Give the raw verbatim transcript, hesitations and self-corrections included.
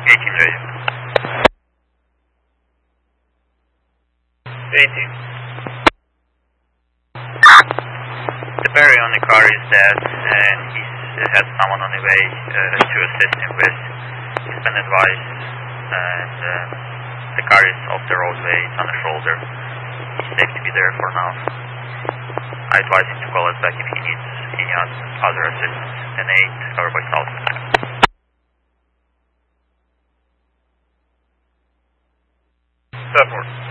eighteen ready. eighteen. The battery on the car is dead and he has someone on the way uh, to assist him with. He's been advised and uh, the car is off the roadway, it's on the shoulder. He's safe to be there for now. I advise him to call us back if he needs any other assistance. An eight, covered by South. Support.